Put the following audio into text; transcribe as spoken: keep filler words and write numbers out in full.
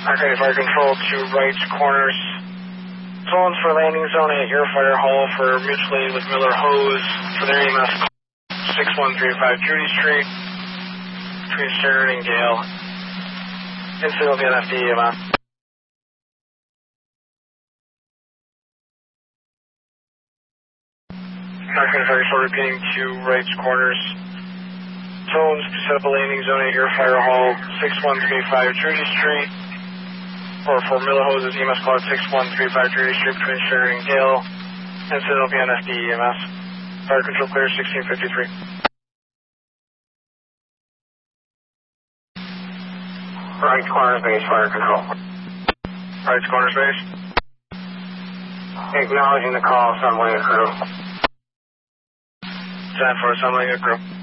Okay, fire control to right corners. Zones for landing zone at your fire hall for mutual aid with Miller Hose for their E M S six one three five Judy Street between Sharon and Gale. Incident will be an F D E M S. American Fire Control repeating to right corners. Zones to set up a landing zone at your fire hall six one three five Judy Street. Or for Miller Hoses, E M S call six one three five Judy Street between Sharon and Gale. Incident will be on F D E M S. Fire control clear sixteen fifty-three. Right corner base, fire control. Right corner base. Acknowledging the call, assembling a crew. ten four, assembling a crew.